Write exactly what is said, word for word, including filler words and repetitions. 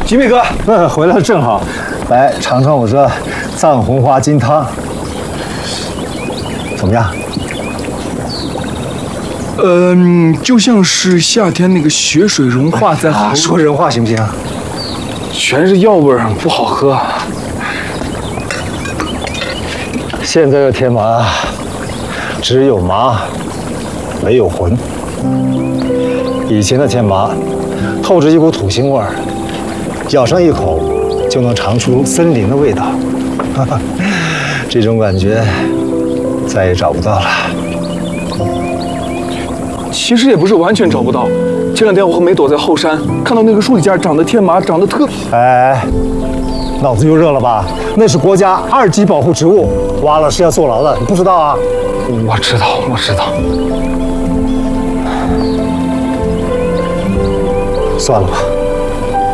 吉米哥，嗯，回来的正好，来尝尝我这藏红花金汤，怎么样？ 嗯、呃，就像是夏天那个雪水融化在喉咙， 说人话行不行？ 全是药味儿，不好喝。 现在的天麻，只有麻，没有魂。以前的天麻，透着一股土腥味儿，咬上一口就能尝出森林的味道。这种感觉再也找不到了。 其实也不是完全找不到。前两天我和梅躲在后山，看到那个树底下长的天麻，长得特…… 哎，脑子又热了吧？那是国家二级保护植物，挖了是要坐牢的，你不知道啊？ 我知道，我知道。 算了吧。